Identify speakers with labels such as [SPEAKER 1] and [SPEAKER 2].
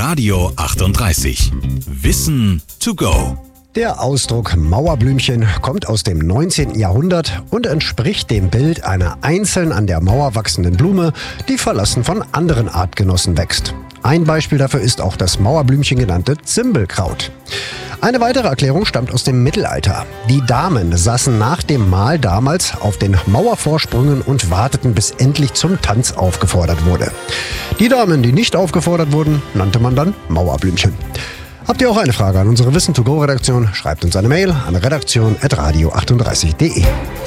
[SPEAKER 1] Radio 38. Wissen to go.
[SPEAKER 2] Der Ausdruck Mauerblümchen kommt aus dem 19. Jahrhundert und entspricht dem Bild einer einzeln an der Mauer wachsenden Blume, die verlassen von anderen Artgenossen wächst. Ein Beispiel dafür ist auch das Mauerblümchen genannte Zimbelkraut. Eine weitere Erklärung stammt aus dem Mittelalter. Die Damen saßen nach dem Mahl damals auf den Mauervorsprüngen und warteten, bis endlich zum Tanz aufgefordert wurde. Die Damen, die nicht aufgefordert wurden, nannte man dann Mauerblümchen. Habt ihr auch eine Frage an unsere Wissen-to-go-Redaktion? Schreibt uns eine Mail an redaktion@radio38.de.